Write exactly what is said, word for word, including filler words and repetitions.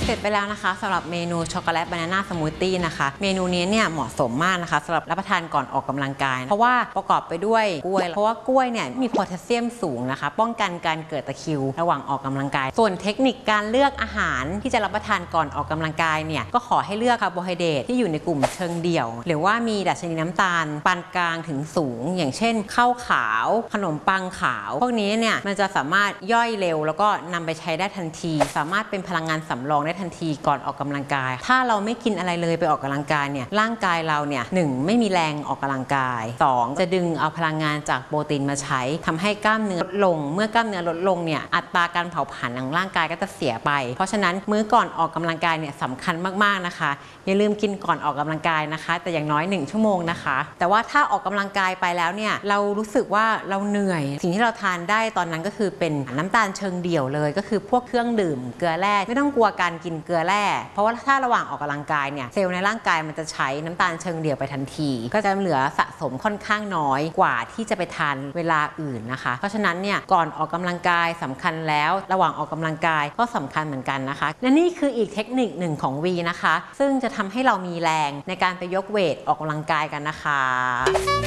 เสร็จไปแล้วนะคะสำหรับเมนูช็อกโกแลตบานาน่าสมูทตี้นะคะเมนูนี้เนี่ยเหมาะสมมากนะคะสำหรับรับประทานก่อนออกกำลังกายเพราะว่าประกอบไปด้วยกล้วยเพราะว่ากล้วยเนี่ยมีโพแทสเซียมสูงนะคะป้องกันการเกิดตะคริวระหว่างออกกำลังกายส่วนเทคนิคการเลือกอาหารที่จะรับประทานก่อนออกกำลังกายเนี่ยก็ขอให้เลือกคาร์โบไฮเดรตที่อยู่ในกลุ่มเชิงเดี่ยวหรือว่ามีดัชนีน้ำตาลปานกลางถึงสูงอย่างเช่นข้าวขาวขนมปังขาวพวกนี้เนี่ยมันจะสามารถย่อยเร็วแล้วก็นำไปใช้ได้ทันทีสามารถเป็นพลังงานสำรองได้ทันทีก่อนออกกำลังกายถ้าเราไม่กินอะไรเลยไปออกกำลังกายเนี่ยร่างกายเราเนี่ยหนึ่งไม่มีแรงออกกำลังกายสองจะดึงเอาพลังงานจากโปรตีนมาใช้ทำให้กล้ามเนื้อลดลงเมื่อกล้ามเนื้อลดลงเนี่ยอัตราการเผาผลาญของร่างกายก็จะเสียไปเพราะฉะนั้นมื้อก่อนออกกำลังกายเนี่ยสำคัญมากๆนะคะอย่าลืมกินก่อนออกกำลังกายนะคะแต่อย่างน้อยหนึ่งชั่วโมงนะคะแต่ว่าถ้าออกกำลังกายไปแล้วเนี่ยเรารู้สึกว่าเราเหนื่อยสิ่งที่เราทานได้ตอนนั้นก็คือเป็นน้ำตาลเชิงเดี่ยวเลยก็คือพวกเครื่องดื่มเกลือแร่ไม่ต้องกลัวการกินเกลือแร่เพราะว่าถ้าระหว่างออกกำลังกายเนี่ยเซลล์ในร่างกายมันจะใช้น้ำตาลเชิงเดี่ยวไปทันทีก็จะเหลือสะสมค่อนข้างน้อยกว่าที่จะไปทานเวลาอื่นนะคะเพราะฉะนั้นเนี่ยก่อนออกกำลังกายสำคัญแล้วระหว่างออกกำลังกายก็สำคัญเหมือนกันนะคะและนี่คืออีกเทคนิคหนึ่งของวีนะคะซึ่งจะทำให้เรามีแรงในการไปยกเวทออกกำลังกายกันนะคะ